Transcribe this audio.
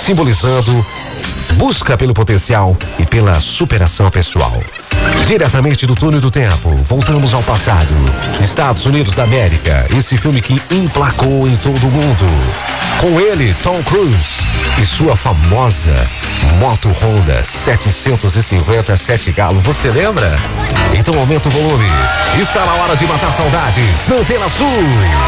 simbolizando busca pelo potencial e pela superação pessoal. Diretamente do túnel do tempo, voltamos ao passado. Estados Unidos da América, esse filme que emplacou em todo o mundo. Com ele, Tom Cruise e sua famosa moto Honda 757 Galo. Você lembra? Então aumenta o volume. Está na hora de matar saudades na Antena Sul.